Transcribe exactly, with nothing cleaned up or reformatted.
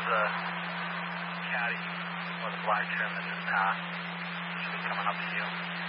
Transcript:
the Caddy or the black trim that just passed. This should be coming up to you.